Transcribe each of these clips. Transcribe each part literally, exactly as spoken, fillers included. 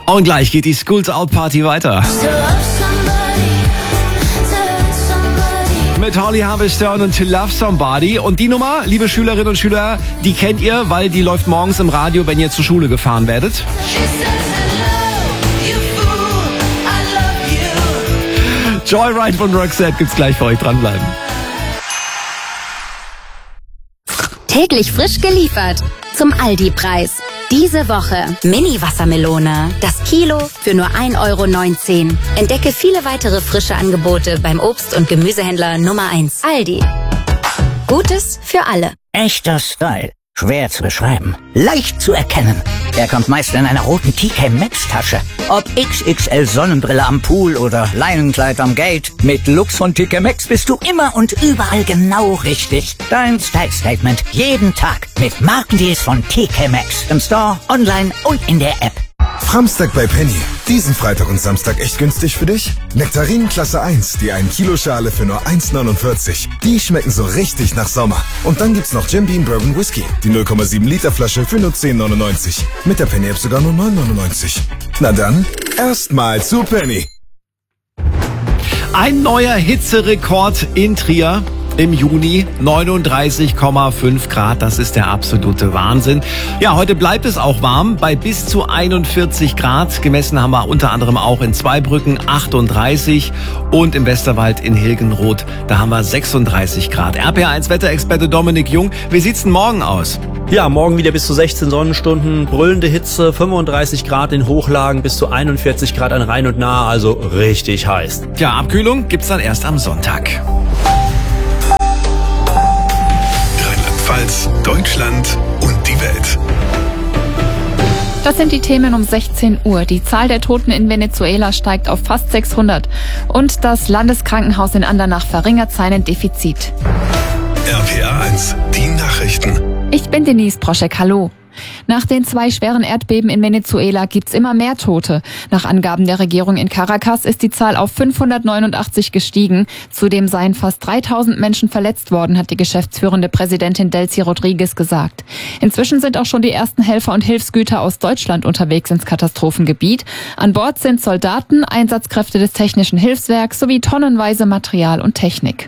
Und gleich geht die Schools Out Party weiter. Mit Holly Harvester und To Love Somebody. Und die Nummer, liebe Schülerinnen und Schüler, die kennt ihr, weil die läuft morgens im Radio, wenn ihr zur Schule gefahren werdet. Joyride von Roxette gibt's gleich für euch, dranbleiben. Täglich frisch geliefert zum Aldi-Preis. Diese Woche Mini-Wassermelone, das Kilo für nur ein Euro neunzehn. Entdecke viele weitere frische Angebote beim Obst- und Gemüsehändler Nummer eins. Aldi. Gutes für alle. Echter Style. Schwer zu beschreiben. Leicht zu erkennen. Er kommt meist in einer roten T K Maxx Tasche. Ob X X L Sonnenbrille am Pool oder Leinenkleid am Gate. Mit Looks von T K Maxx bist du immer und überall genau richtig. Dein Style Statement jeden Tag mit Markendeals von T K Maxx. Im Store, online und in der App. Framstag bei Penny. Diesen Freitag und Samstag echt günstig für dich? Nektarinen Klasse eins, die ein Kilo Schale für nur eins neunundvierzig. Die schmecken so richtig nach Sommer. Und dann gibt's noch Jim Beam Bourbon Whisky. Die null Komma sieben Liter Flasche für nur zehn neunundneunzig. Mit der Penny App sogar nur neun neunundneunzig. Na dann, erstmal zu Penny. Ein neuer Hitzerekord in Trier. Im Juni neununddreißig Komma fünf Grad, das ist der absolute Wahnsinn. Ja, heute bleibt es auch warm bei bis zu einundvierzig Grad. Gemessen haben wir unter anderem auch in Zweibrücken achtunddreißig und im Westerwald in Hilgenroth, da haben wir sechsunddreißig Grad. R P R eins Wetterexperte Dominik Jung, wie sieht's denn morgen aus? Ja, morgen wieder bis zu sechzehn Sonnenstunden, brüllende Hitze, fünfunddreißig Grad in Hochlagen, bis zu einundvierzig Grad an Rhein und Nahe, also richtig heiß. Ja, Abkühlung gibt's dann erst am Sonntag. Rheinland-Pfalz, Deutschland und die Welt. Das sind die Themen um sechzehn Uhr. Die Zahl der Toten in Venezuela steigt auf fast sechshundert. Und das Landeskrankenhaus in Andernach verringert seinen Defizit. R P R eins, die Nachrichten. Ich bin Denise Broschek, hallo. Nach den zwei schweren Erdbeben in Venezuela gibt's immer mehr Tote. Nach Angaben der Regierung in Caracas ist die Zahl auf fünfhundertneunundachtzig gestiegen. Zudem seien fast dreitausend Menschen verletzt worden, hat die geschäftsführende Präsidentin Delcy Rodriguez gesagt. Inzwischen sind auch schon die ersten Helfer und Hilfsgüter aus Deutschland unterwegs ins Katastrophengebiet. An Bord sind Soldaten, Einsatzkräfte des Technischen Hilfswerks sowie tonnenweise Material und Technik.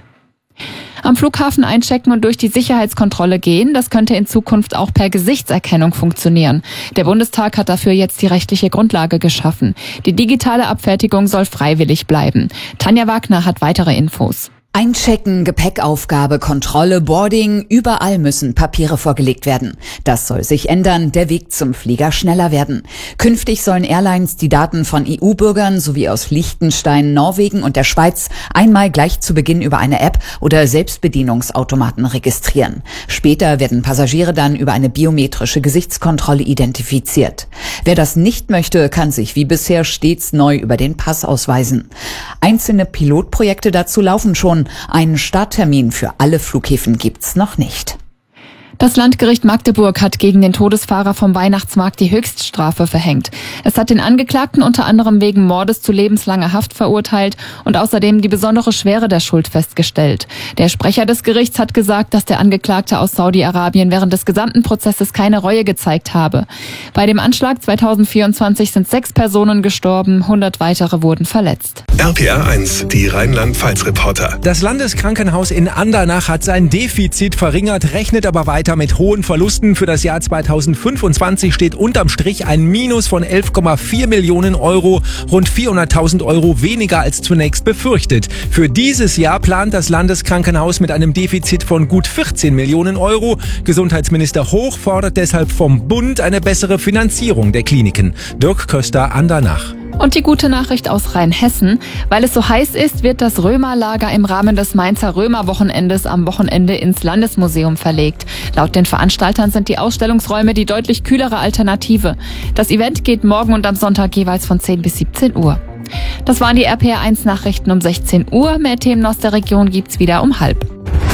Am Flughafen einchecken und durch die Sicherheitskontrolle gehen, das könnte in Zukunft auch per Gesichtserkennung funktionieren. Der Bundestag hat dafür jetzt die rechtliche Grundlage geschaffen. Die digitale Abfertigung soll freiwillig bleiben. Tanja Wagner hat weitere Infos. Einchecken, Gepäckaufgabe, Kontrolle, Boarding, überall müssen Papiere vorgelegt werden. Das soll sich ändern, der Weg zum Flieger schneller werden. Künftig sollen Airlines die Daten von E U-Bürgern sowie aus Liechtenstein, Norwegen und der Schweiz einmal gleich zu Beginn über eine App oder Selbstbedienungsautomaten registrieren. Später werden Passagiere dann über eine biometrische Gesichtskontrolle identifiziert. Wer das nicht möchte, kann sich wie bisher stets neu über den Pass ausweisen. Einzelne Pilotprojekte dazu laufen schon. Einen Starttermin für alle Flughäfen gibt's noch nicht. Das Landgericht Magdeburg hat gegen den Todesfahrer vom Weihnachtsmarkt die Höchststrafe verhängt. Es hat den Angeklagten unter anderem wegen Mordes zu lebenslanger Haft verurteilt und außerdem die besondere Schwere der Schuld festgestellt. Der Sprecher des Gerichts hat gesagt, dass der Angeklagte aus Saudi-Arabien während des gesamten Prozesses keine Reue gezeigt habe. Bei dem Anschlag zweitausendvierundzwanzig sind sechs Personen gestorben, hundert weitere wurden verletzt. R P R eins, die Rheinland-Pfalz-Reporter. Das Landeskrankenhaus in Andernach hat sein Defizit verringert, rechnet aber weiter mit hohen Verlusten. Für das Jahr zweitausendfünfundzwanzig steht unterm Strich ein Minus von elf Komma vier Millionen Euro, rund vierhunderttausend Euro weniger als zunächst befürchtet. Für dieses Jahr plant das Landeskrankenhaus mit einem Defizit von gut vierzehn Millionen Euro. Gesundheitsminister Hoch fordert deshalb vom Bund eine bessere Finanzierung der Kliniken. Dirk Köster, Andernach. Und die gute Nachricht aus Rheinhessen. Weil es so heiß ist, wird das Römerlager im Rahmen des Mainzer Römerwochenendes am Wochenende ins Landesmuseum verlegt. Laut den Veranstaltern sind die Ausstellungsräume die deutlich kühlere Alternative. Das Event geht morgen und am Sonntag jeweils von zehn bis siebzehn Uhr. Das waren die R P R eins Nachrichten um sechzehn Uhr. Mehr Themen aus der Region gibt's wieder um halb.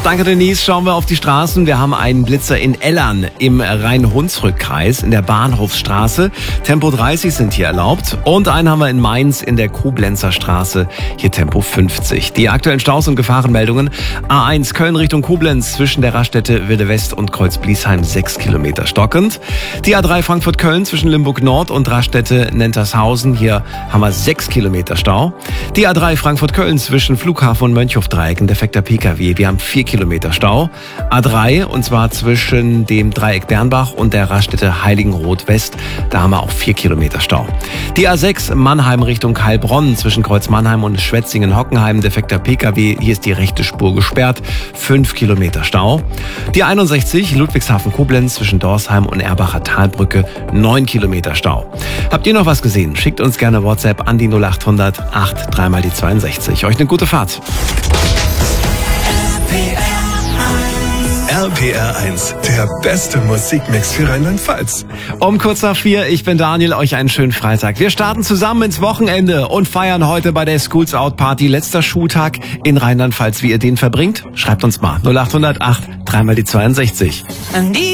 Danke, Denise. Schauen wir auf die Straßen. Wir haben einen Blitzer in Ellern im Rhein-Hunsrück-Kreis in der Bahnhofsstraße. Tempo dreißig sind hier erlaubt. Und einen haben wir in Mainz in der Koblenzer Straße. Hier Tempo fünfzig. Die aktuellen Staus und Gefahrenmeldungen. A eins Köln Richtung Koblenz zwischen der Raststätte Wilde West und Kreuz-Bliesheim sechs Kilometer stockend. Die A drei Frankfurt-Köln zwischen Limburg Nord und Raststätte Nentershausen. Hier haben wir sechs Kilometer Stau. Die A drei Frankfurt-Köln zwischen Flughafen und Mönchhofdreieck, ein defekter P K W. Wir haben vier Kilometer Stau. A drei, und zwar zwischen dem Dreieck Bernbach und der Raststätte Heiligenroth West. Da haben wir auch vier Kilometer Stau. Die A sechs Mannheim Richtung Heilbronn zwischen Kreuz Mannheim und Schwetzingen-Hockenheim, defekter P K W. Hier ist die rechte Spur gesperrt. fünf Kilometer Stau. Die einundsechzig Ludwigshafen-Koblenz zwischen Dorsheim und Erbacher Talbrücke. neun Kilometer Stau. Habt ihr noch was gesehen? Schickt uns gerne WhatsApp an die null acht hundert acht dreimal die zweiundsechzig. Euch eine gute Fahrt. R P R eins, der beste Musikmix für Rheinland-Pfalz. Um kurz nach vier, ich bin Daniel, euch einen schönen Freitag. Wir starten zusammen ins Wochenende und feiern heute bei der Schools Out Party. Letzter Schultag in Rheinland-Pfalz. Wie ihr den verbringt? Schreibt uns mal null acht hundert acht dreimal die zweiundsechzig.